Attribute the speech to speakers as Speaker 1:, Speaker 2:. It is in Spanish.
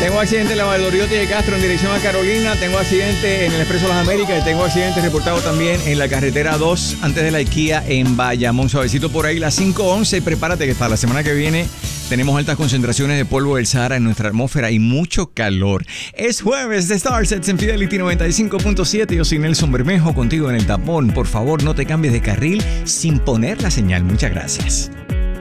Speaker 1: Tengo accidente en la Valdoriotti de Castro en dirección a Carolina. Tengo accidente en el Expreso Las Américas. Y tengo accidente reportado también en la carretera 2 antes de la IKEA en Bayamón. Suavecito por ahí, las 5:11. Prepárate que para la semana que viene tenemos altas concentraciones de polvo del Sahara en nuestra atmósfera y mucho calor. Es jueves de Starsets en Fidelity 95.7. Yo soy Nelson Bermejo contigo en el tapón. Por favor, no te cambies de carril sin poner la señal. Muchas gracias.